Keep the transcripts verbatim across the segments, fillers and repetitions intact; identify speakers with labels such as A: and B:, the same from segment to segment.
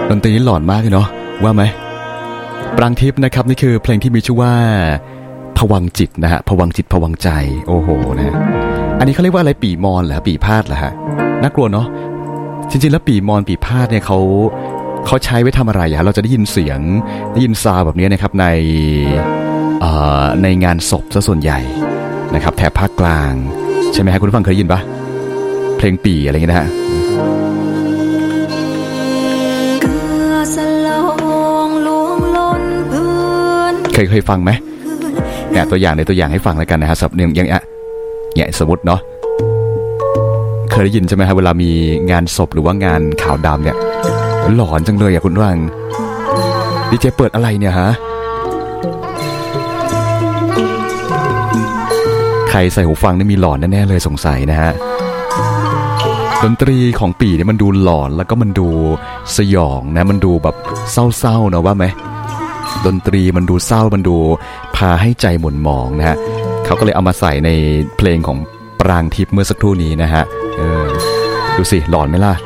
A: ดนตรีหลอนมากเลยเนาะว่าไหมปรางทิพย์นะครับนี่คือเพลงที่มีชื่อว่าภวังค์จิตนะฮะภวังค์จิตภวังค์ใจโอ้โหนะอันนี้เขาเรียกว่าอะไรปี่มอนเหรอปี่พาดเหรอฮะน่ากลัวเนาะจริงๆแล้วปี่มอนปี่พาดเนี่ยเขาเขาใช้ไว้ทำอะไรอะเราจะได้ยินเสียงได้ยินซาวแบบนี้นะครับในในงานศพซะส่วนใหญ่นะครับแถบภาคกลางใช่ไหมฮะคุณผู้ฟังเคยยินปะเพลงปี่อะไรเงี้ยนะฮะเคยเคยฟังไหมเนี่ยตัวอย่างในตัวอย่างให้ฟังแล้วกันนะฮะสับเนี่ยอย่างเงี้ยเนี่ยสมมติเนาะเคยได้ยินใช่ไหมฮะเวลามีงานศพหรือว่างานขาวดำเนี่ยหลอนจังเลยอ่ะคุณฟังดีเจเปิดอะไรเนี่ยฮะใครใส่หูฟังนี่มีหลอนแน่ๆเลยสงสัยนะฮะดนตรีของปี่เนี่ยมันดูหลอนแล้วก็มันดูสยองนะมันดูแบบเศร้าๆนะว่าไหมดนตรีมันดูเศร้ามันดูพาให้ใจหม่นหมองนะฮะเขาก็เลยเอามาใส่ในเพลงของปรางทิพย์เมื่อสักครู่นี้นะฮะเออดูสิหลอนไหมล่ะ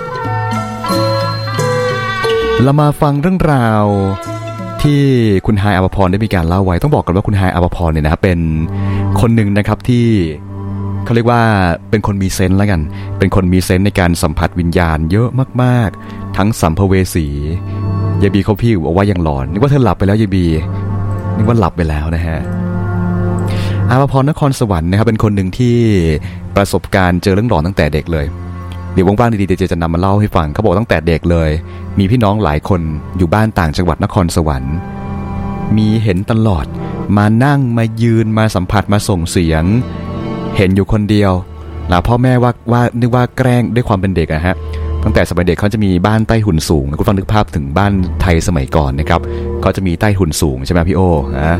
A: เรามาฟังเรื่องราวที่คุณฮายอภพรได้มีการเล่าไว้ต้องบอกกันว่าคุณฮายอภพรเนี่ยนะเป็นคนหนึ่งนะครับที่เขาเรียกว่าเป็นคนมีเซนส์แล้วกันเป็นคนมีเซนส์ในการสัมผัสวิญญาณเยอะมากๆทั้งสัมภเวสียายบีเขาพี่บอกว่ายังหลอนนึกว่าเธอหลับไปแล้วยายบีนึกว่าหลับไปแล้วนะฮะอภพรนครสวรรค์นะครับเป็นคนหนึ่งที่ประสบการณ์เจอเรื่องหลอนตั้งแต่เด็กเลยเดี๋ยวว่างๆดีๆเจจะนำมาเล่าให้ฟังเขาบอกตั้งแต่เด็กเลยมีพี่น้องหลายคนอยู่บ้านต่างจังหวัดนครสวรรค์มีเห็นตลอดมานั่งมายืนมาสัมผัสมาส่งเสียงเห็นอยู่คนเดียวแล้วพ่อแม่ว่าว่านึกว่าแกล้งด้วยความเป็นเด็กอะฮะตั้งแต่สมัยเด็กเขาจะมีบ้านใต้ถุนสูงคุณฟังนึกภาพถึงบ้านไทยสมัยก่อนนะครับเขาจะมีใต้ถุนสูงใช่ไหมพี่โอนะ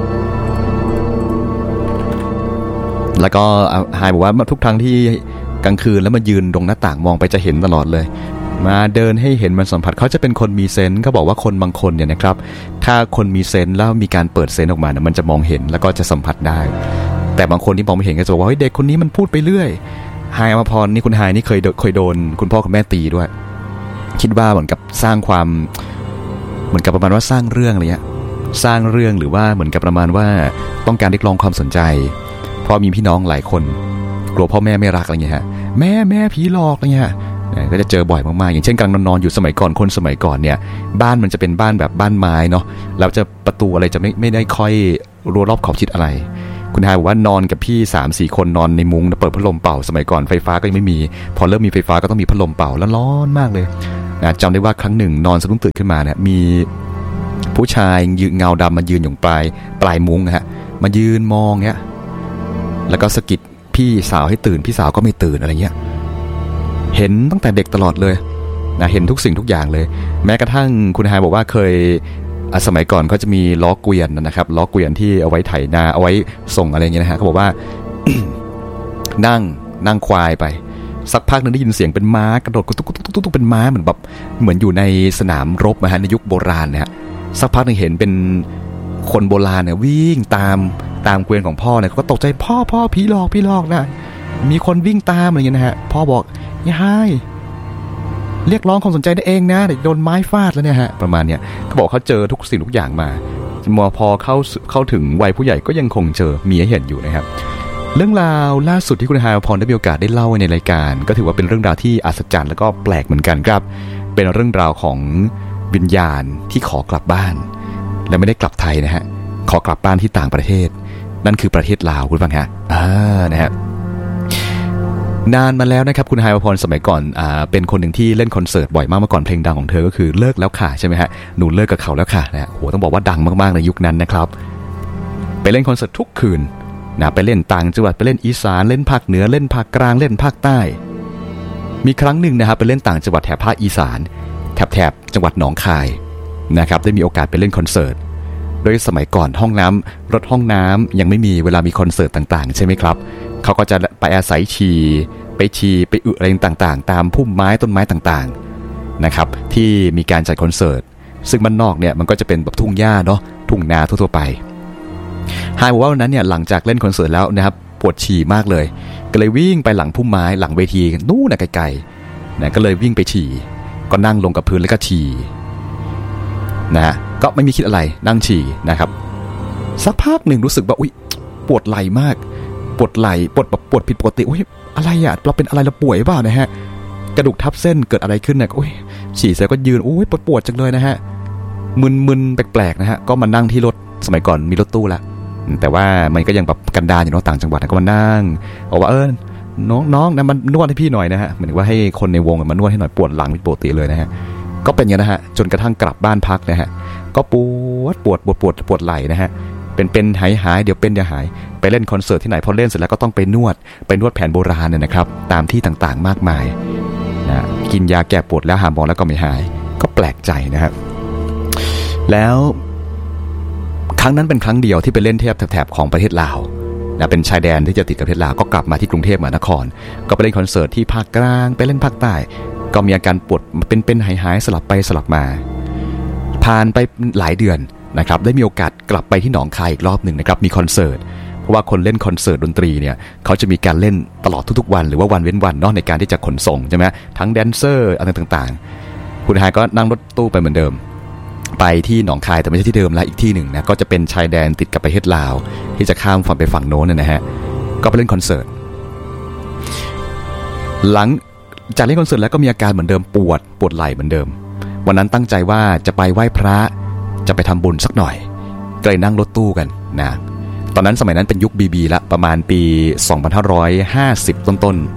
A: แล้วก็ไฮบอกว่าทุกครั้งที่กลางคืนแล้วมายืนตรงหน้าต่างมองไปจะเห็นตลอดเลยมาเดินให้เห็นมันสัมผัสเขาจะเป็นคนมีเซนส์เขาบอกว่าคนบางคนเนี่ยนะครับถ้าคนมีเซนส์แล้วมีการเปิดเซนส์ออกมาเนี่ยมันจะมองเห็นแล้วก็จะสัมผัสได้แต่บางคนที่มองไม่เห็นก็จะบอกว่าเฮ้ยเด็กคนนี้มันพูดไปเรื่อยฮายอภพรนี่คุณฮายนี่เคยเคยโดนคุณพ่อคุณแม่ตีด้วยคิดว่าเหมือนกับสร้างความเหมือนกับประมาณว่าสร้างเรื่องอะไรเงี้ยสร้างเรื่องหรือว่าเหมือนกับประมาณว่าต้องการเรียกร้องความสนใจเพราะมีพี่น้องหลายคนกลัวพ่อแม่ไม่รักอะไรเงี้ยฮะแม่แม่ผีหลอกอะไรเงี้ยก็จะเจอบ่อยมากๆอย่างเช่นกำลังนอนอยู่สมัยก่อนคนสมัยก่อนเนี่ยบ้านมันจะเป็นบ้านแบบบ้านไม้เนาะแล้วจะประตูอะไรจะไม่ไม่ได้ค่อยรั้วรอบขอบชิดอะไรคุณฮายบอกว่านอนกับพี่ สามสี่ คนนอนในมุ้งเปิดพัดลมเป่าสมัยก่อนไฟฟ้าก็ยังไม่มีพอเริ่มมีไฟฟ้าก็ต้องมีพัดลมเป่าแล้วร้อนมากเลยนะจำได้ว่าครั้งหนึ่งนอนสะดุ้งตื่นขึ้นมาเนี่ยมีผู้ชายยืนเงาดำมายืนอยู่ปลายปลายมุ้งนะฮะมายืนมองเงี้ยแล้วก็สะกิดพี่สาวให้ตื่นพี่สาวก็ไม่ตื่นอะไรเงี้ยเห็นตั้งแต่เด็กตลอดเลยนะเห็นทุกสิ่งทุกอย่างเลยแม้กระทั่งคุณฮายบอกว่าเคยสมัยก่อนเขาจะมีล้อเกวียนนะครับล้อเกวียนที่เอาไว้ไถนาเอาไว้ส่งอะไรอย่างเงี้ยนะฮะเขาบอกว่า นั่งนั่งควายไปสักพักนึงได้ยินเสียงเป็นม้ากระโดดตุ๊กตุ๊กตุ๊กตุ๊กเป็นม้าเหมือนแบบเหมือนอยู่ในสนามรบนะฮะในยุคโบราณนะฮะสักพักนึงเห็นเป็นคนโบราณเนี่ยวิ่งตามตามเกวียนของพ่อเนี่ยก็ตกใจพ่อพ่อผีหลอกผีหลอกนะมีคนวิ่งตามอะไรอย่างเงี้ยนะฮะพ่อบอกอย่าให้เรียกร้องความสนใจได้เองนะเดี๋ยวโดนไม้ฟาดแล้วเนี่ยฮะประมาณเนี้ยเขาบอกเขาเจอทุกสิ่งทุกอย่างมาพอเข้าเข้าถึงวัยผู้ใหญ่ก็ยังคงเจอมีให้เห็นอยู่นะครับเรื่องราวล่าสุดที่คุณฮายอภพรได้มีโอกาสได้เล่าในรายการก็ถือว่าเป็นเรื่องราวที่อัศจรรย์แล้วก็แปลกเหมือนกันครับเป็นเรื่องราวของวิญญาณที่ขอกลับบ้านและไม่ได้กลับไทยนะฮะขอกลับบ้านที่ต่างประเทศนั่นคือประเทศลาวคุณฟังฮะอ่านะฮะนานมาแล้วนะครับคุณฮายอภพรสมัยก่อนอ่าเป็นคนหนึ่งที่เล่นคอนเสิร์ตบ่อยมากเมื่อก่อนเพลงดังของเธอก็คือเลิกแล้วค่ะใช่ไหมฮะหนูเลิกกับเขาแล้วค่ะนะโหต้องบอกว่าดังมากๆในยุคนั้นนะครับไปเล่นคอนเสิร์ตทุกคืนนะไปเล่นต่างจังหวัดไปเล่นอีสานเล่นภาคเหนือเล่นภาคกลางเล่นภาคใต้มีครั้งหนึ่งนะครับไปเล่นต่างจังหวัดแถบภาคอีสานแถบแถบจังหวัดหนองคายนะครับได้มีโอกาสไปเล่นคอนเสิร์ตโดยสมัยก่อนห้องน้ำรถห้องน้ำยังไม่มีเวลามีคอนเสิร์ตต่างๆใช่ไหมครับเขาก็จะไปอาศัยฉี่ไปฉี่ไปอึอะไรต่างๆตามพุ่มไม้ต้นไม้ต่างๆนะครับที่มีการจัดคอนเสิร์ตซึ่งบ้านนอกเนี่ยมันก็จะเป็นแบบทุ่งหญ้าเนาะทุ่งนาทั่วๆไปไฮบอกว่าวันนั้นเนี่ยหลังจากเล่นคอนเสิร์ตแล้วนะครับปวดฉี่มากเลยก็เลยวิ่งไปหลังพุ่มไม้หลังเวทีนู่นน่ะไกลๆนะก็เลยวิ่งไปฉี่ก็นั่งลงกับพื้นแล้วก็ฉี่นะฮะก็ไม่มีคิดอะไรนั่งฉี่นะครับสักพักหนึ่งรู้สึกว่าอุ๊ยปวดไหล่มากปวดไหล่ปวดแบบปวดผิดปกติอุ๊ยอะไรอ่ะเราเป็นอะไรเราป่วยหรือเปล่านะฮะกระดูกทับเส้นเกิดอะไรขึ้นเนี่ยอุ๊ยฉี่เสร็จก็ยืนอุ๊ยปวดปวดจังเลยนะฮะมึนๆแปลกๆนะฮะก็มานั่งที่รถสมัยก่อนมีรถตู้แล้วแต่ว่ามันก็ยังแบบกันดารอยู่เนาะต่างจังหวัดก็มานั่งบอกว่าเออน้องๆนะมันนวดให้พี่หน่อยนะฮะเหมือนว่าให้คนในวงมานวดให้หน่อยปวดหลังผิดปกติเลยนะฮะก็เป็นอย่างนั้นนะฮะจนกระทั่งกลับบ้านพักนะฮะก็ปวดปวดปวดปวดปวดไหล่นะฮะเป็นเป็นหายหายเดี๋ยวเป็นเดี๋ยวหายไปเล่นคอนเสิร์ตที่ไหนพอเล่นเสร็จแล้วก็ต้องไปนวดไปนวดแผนโบราณเนี่ยนะครับตามที่ต่างๆมากมายนะกินยาแก้ปวดแล้วหาหมอแล้วก็ไม่หายก็แปลกใจนะครับแล้วครั้งนั้นเป็นครั้งเดียวที่ไปเล่นเทียบแถบของประเทศลาวนะเป็นชายแดนที่จะติดกับประเทศลาวก็กลับมาที่กรุงเทพมหานครก็ไปเล่นคอนเสิร์ตที่ภาคกลางไปเล่นภาคใต้ก็มีอาการปวดเป็นเป็นหายหายสลับไปสลับมาผ่านไปหลายเดือนนะครับได้มีโอกาสกลับไปที่หนองคายอีกรอบหนึ่งนะครับมีคอนเสิร์ตเพราะว่าคนเล่นคอนเสิร์ตดนตรีเนี่ยเขาจะมีการเล่นตลอดทุกๆวันหรือว่าวันเว้นวันเนาะในการที่จะขนส่งใช่ไหมทั้งแดนเซอร์อะไรต่างๆคุณฮายก็นั่งรถตู้ไปเหมือนเดิมไปที่หนองคายแต่ไม่ใช่ที่เดิมแล้วอีกที่หนึ่งนะก็จะเป็นชายแดนติดกับประเทศลาวที่จะข้ามฝั่งไปฝั่งโน้นนะฮะก็ไปเล่นคอนเสิร์ตหลังจากเล่นคอนเสิร์ตแล้วก็มีอาการเหมือนเดิมปวดปวดไหล่เหมือนเดิมวันนั้นตั้งใจว่าจะไปไหว้พระจะไปทำบุญสักหน่อยก็เลยนั่งรถตู้กันนะตอนนั้นสมัยนั้นเป็นยุค บี บี ละประมาณปีสองพันห้าร้อยห้าสิบต้นๆ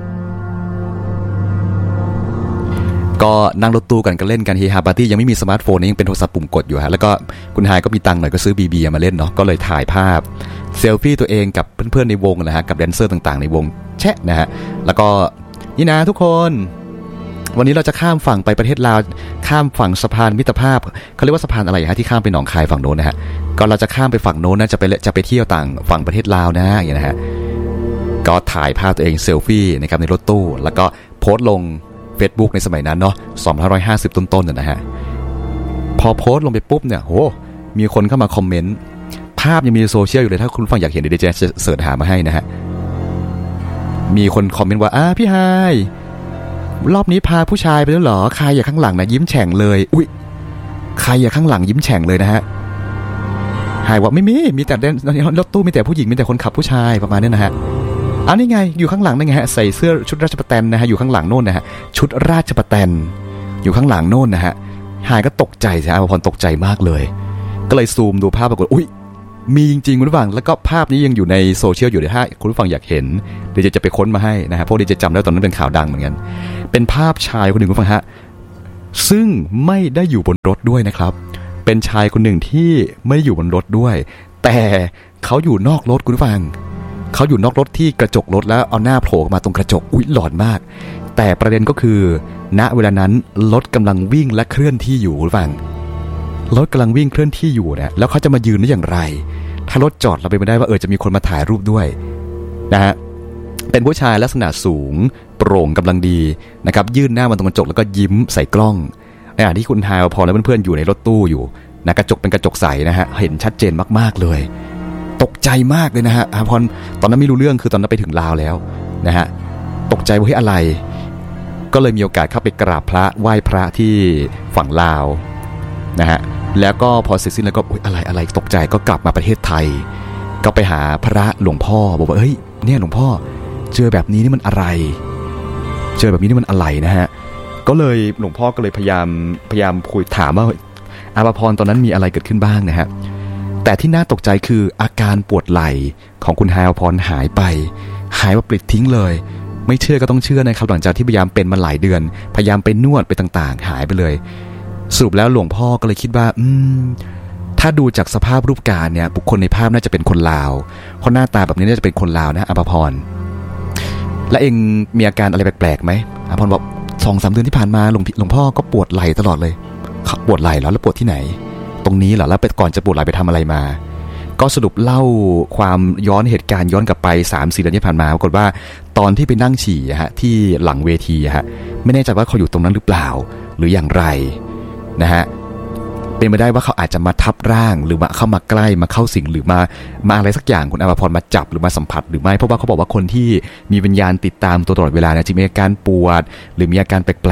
A: ก็นั่งรถตู้กันก็เล่นกันเฮฮาปาร์ตี้ยังไม่มีสมาร์ทโฟนยังเป็นโทรศัพท์ปุ่มกดอยู่ฮะแล้วก็คุณไฮก็มีตังค์หน่อยก็ซื้อ บี บี มาเล่นเนาะก็เลยถ่ายภาพเซลฟี่ตัวเองกับเพื่อนๆในวงนะฮะกับแดนเซอร์ต่างๆในวงแชะนะฮะแล้วก็นี่นะทุกคนวันนี้เราจะข้ามฝั่งไปประเทศลาวข้ามฝั่งสะพานมิตรภาพเขาเรียกว่าสะพานอะไรฮะที่ข้ามไปหนองคายฝั่งโน้นนะฮะก็เราจะข้ามไปฝั่งโน้นนะจะไปจะไปเที่ยวต่างฝั่งประเทศลาวนะอย่างนี้นะฮะก็ถ่ายภาพตัวเองเซลฟี่นะครับในรถตู้แล้วก็โพสต์ลง Facebook ในสมัยนั้นเนาะสองพันห้าร้อยห้าสิบต้นๆน่ะนะฮะพอโพสต์ลงไปปุ๊บเนี่ยโหมีคนเข้ามาคอมเมนต์ภาพยังมีโซเชียลอยู่เลยถ้าคุณฟังอยากเห็นเดี๋ยวจะเสิร์ชหามาให้นะฮะมีคนคอมเมนต์ว่าอ่าพี่ไฮรอบนี้พาผู้ชายไปแล้วเหรอใครอย่าข้างหลังนะยิ้มแฉ่งเลยอุ๊ยใครอย่าข้างหลังยิ้มแฉ่งเลยนะฮะไฮว่าไม่มีมีแต่รถตู้มีแต่ผู้หญิงมีแต่คนขับผู้ชายประมาณนี้นะฮะอ้าวนี่ไงอยู่ข้างหลังนั่นไงฮะใส่เสื้อชุดราชประแตนนะฮะอยู่ข้างหลังโน่นนะฮะชุดราชประแตนอยู่ข้างหลังโน่นนะฮะไฮก็ตกใจสิอาภรณ์ตกใจมากเลยก็เลยซูมดูภาพปรากฏอุ๊ยมีจริงๆคุณผู้ฟังแล้วก็ภาพนี้ยังอยู่ในโซเชียลอยู่เลยถ้าคุณผู้ฟังอยากเห็นเดี๋ยวจะไปค้นมาให้นะฮะพวกนี้จะจำได้ตอนนั้นเป็นข่าวดังเหมือนกันเป็นภาพชายคนหนึ่งคุณผู้ฟังฮะซึ่งไม่ได้อยู่บนรถด้วยนะครับเป็นชายคนหนึ่งที่ไม่ได้อยู่บนรถด้วยแต่เขาอยู่นอกรถคุณผู้ฟังเขาอยู่นอกรถที่กระจกรถแล้วเอาหน้าโผล่มาตรงกระจกอุ๊ยหลอนมากแต่ประเด็นก็คือณเวลานั้นรถกำลังวิ่งและเคลื่อนที่อยู่คุณผู้ฟังรถกำลังวิ่งเคลื่อนที่อยู่เนี่ยแล้วเขาจะมายืนได้อย่างไรถ้ารถจอดเราไปไม่ได้ว่าเออจะมีคนมาถ่ายรูปด้วยนะฮะเป็นผู้ชายลักษณะสูงโปร่งกำลังดีนะครับยื่นหน้ามาตรงกระจกแล้วก็ยิ้มใส่กล้องในขณะที่คุณฮายพอและเพื่อนๆอยู่ในรถตู้อยู่นะกระจกเป็นกระจกใสนะฮะเห็นชัดเจนมากๆเลยตกใจมากเลยนะฮะอาพรตอนนั้นไม่รู้เรื่องคือตอนนั้นไปถึงลาวแล้วนะฮะตกใจว่าเฮ้ยอะไรก็เลยมีโอกาสเข้าไปกราบพระไหว้พระที่ฝั่งลาวนะฮะแล้วก็พอเสร็จสิ้นแล้วก็อุ๊ยอะไรอะไรตกใจก็กลับมาประเทศไทยก็ไปหาพระหลวงพ่อบอกว่าเฮ้ยเนี่ยหลวงพ่อเจอแบบนี้นี่มันอะไรเจอแบบนี้นี่มันอะไรนะฮะก็เลยหลวงพ่อก็เลยพยายามพยายามคุยถามว่าอาภพรตอนนั้นมีอะไรเกิดขึ้นบ้างนะฮะแต่ที่น่าตกใจคืออาการปวดไหล่ของคุณฮายอาภพรหายไปหายว่าปลิดทิ้งเลยไม่เชื่อก็ต้องเชื่อนะครับหลังจากที่พยายามเป็นมาหลายเดือนพยายามไปนวดไปต่างๆหายไปเลยสรุปแล้วหลวงพ่อก็เลยคิดว่าอืมถ้าดูจากสภาพรูปการเนี่ยบุคคลในภาพน่าจะเป็นคนลาวเพราะหน้าตาแบบนี้น่าจะเป็นคนลาวนะอาภพรและเองมีอาการอะไรแปลกๆไหมอาภพรบอกสองสามเดือนที่ผ่านมาหลวงหลวงพ่อก็ปวดไหล่ตลอดเลยปวดไหล่แล้วแล้วปวดที่ไหนตรงนี้เหรอแล้วไปก่อนจะปวดไหล่ไปทำอะไรมาก็สรุปเล่าความย้อนเหตุการณ์ย้อนกลับไป สามสี่ เดือนที่ผ่านมาปรากฏว่าตอนที่ไปนั่งฉี่ฮะที่หลังเวทีฮะไม่แน่ใจว่าเขาอยู่ตรงนั้นหรือเปล่าหรืออย่างไรนะฮะเป็นไปได้ว่าเขาอาจจะมาทับร่างหรือมาเข้ามาใกล้มาเข้าสิงหรือมามาอะไรสักอย่างคุณอาภพรมาจับหรือมาสัมผัสหรือไม่เพราะว่าเขาบอกว่าคนที่มีวิญญาณติดตามตัวตลอดเวลาเนี่ยจะมีอาการปวดหรือมีอาการแปลกๆ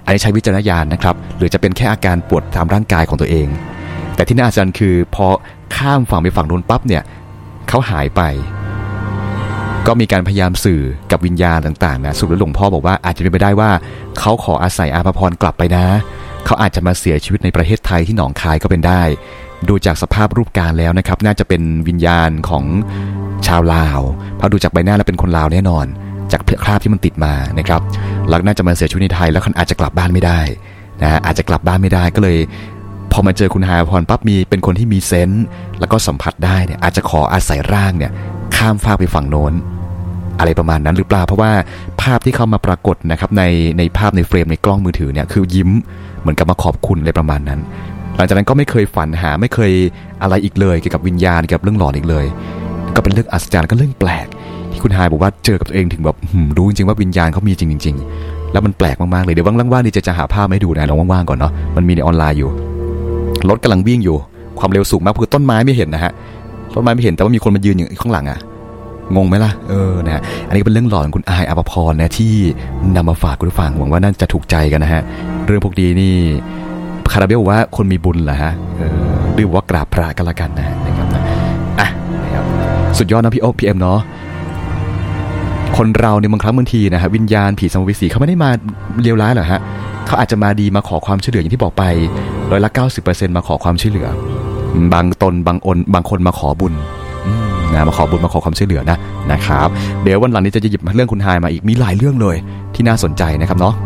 A: อันนี้ใช้วิจารณญาณนะครับหรือจะเป็นแค่อาการปวดตามร่างกายของตัวเองแต่ที่น่าอัศจรรย์คือพอข้ามฝั่งไปฝั่งโน้นปั๊บเนี่ยเขาหายไปก็มีการพยายามสื่อกับวิญญาณต่างๆนะสรุปแล้วหลวงพ่อบอกว่าอาจจะเป็นไปได้ว่าเขาขออาศัยอาภพรกลับไปนะเขาอาจจะมาเสียชีวิตในประเทศไทยที่หนองคายก็เป็นได้ดูจากสภาพรูปการแล้วนะครับน่าจะเป็นวิญญาณของชาวลาวเพราะดูจากใบหน้าแล้วเป็นคนลาวแน่นอนจากคราบที่มันติดมานะครับแล้วน่าจะมาเสียชีวิตในไทยแล้วเขาอาจจะกลับบ้านไม่ได้นะอาจจะกลับบ้านไม่ได้ก็เลยพอมาเจอคุณฮาพรปั๊บมีเป็นคนที่มีเซนส์แล้วก็สัมผัสได้เนี่ยอาจจะขออาศัยร่างเนี่ยข้ามฟากไปฝั่งโน้นอะไรประมาณนั้นหรือเปล่าเพราะว่าภาพที่เข้ามาปรากฏนะครับในในภาพในเฟรมในกล้องมือถือเนี่ยคือยิ้มเหมือนกับมาขอบคุณอะไรประมาณนั้นหลังจากนั้นก็ไม่เคยฝันหาไม่เคยอะไรอีกเลยเกี่ยวกับวิญญาณเกี่ยวกับเรื่องหลอนอีกเลยก็เป็นเรื่องอัศจรรย์ก็เรื่องแปลกที่คุณฮายบอกว่าเจอกับตัวเองถึงแบบรู้จริงๆว่าวิญญาณเขามีจริงๆแล้วมันแปลกมากๆเลยเดี๋ยวว่างๆนี่จะจะหาภาพให้ดูนะลองว่างๆก่อนเนาะมันมีในออนไลน์อยู่รถกำลังวิ่งอยู่ความเร็วสูงมากคือต้นไม้ไม่เห็นนะฮะต้นไม้ไม่เห็นแต่ว่ามีคนมายืนอยู่ข้างหลังอ่ะงงไหมล่ะเออนะอันนี้เป็นเรื่องหลอนคุณอายอภพรนะที่นำมาฝากคุณผู้ฟังหวังว่าน่าจะถูกใจกันนะฮะเรื่องพวกนี้นี่คาราเบลบอกว่าคนมีบุญเหรอฮะเออหรือว่ากราบพระกันละกันนะนะครับนะอ่ะนะครับสุดยอดนะพี่โอ๊คพี่เอ็มเนาะคนเราในบางครั้งบางทีนะฮะวิญญาณผีสัมภเวสีเขาไม่ได้มาเลวร้ายหรอกฮะเขาอาจจะมาดีมาขอความช่วยเหลืออย่างที่บอกไปร้อยละ เก้าสิบเปอร์เซ็นต์ มาขอความช่วยเหลือบางตนบางอนบางคนมาขอบุญนะมาขอบุญมาขอความช่วยเหลือนะนะครับเดี๋ยววันหลังนี้จะหยิบเรื่องคุณฮายมาอีกมีหลายเรื่องเลยที่น่าสนใจนะครับเนาะ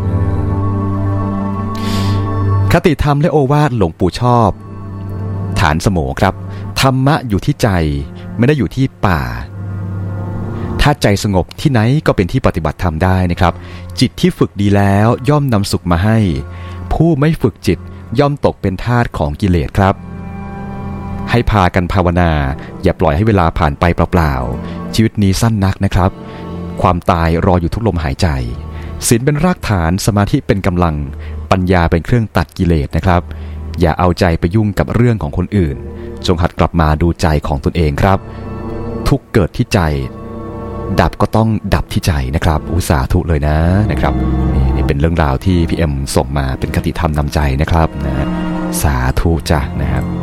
A: คติธรรมและโอวาทหลวงปู่ชอบฐานสโมครับธรรมะอยู่ที่ใจไม่ได้อยู่ที่ป่าถ้าใจสงบที่ไหนก็เป็นที่ปฏิบัติธรรมได้นะครับจิตที่ฝึกดีแล้วย่อมนำสุขมาให้ผู้ไม่ฝึกจิตย่อมตกเป็นทาสของกิเลสครับให้พากันภาวนาอย่าปล่อยให้เวลาผ่านไปเปล่าๆชีวิตนี้สั้นนักนะครับความตายรออยู่ทุกลมหายใจศีลเป็นรากฐานสมาธิเป็นกำลังปัญญาเป็นเครื่องตัดกิเลสนะครับอย่าเอาใจไปยุ่งกับเรื่องของคนอื่นจงหัดกลับมาดูใจของตนเองครับทุกเกิดที่ใจดับก็ต้องดับที่ใจนะครับอุตสาธุเลยนะนะครับนี่นี่เป็นเรื่องราวที่พี่เอ็มส่งมาเป็นคติธรรมนำใจนะครับนะสาธุจ้ะนะครับ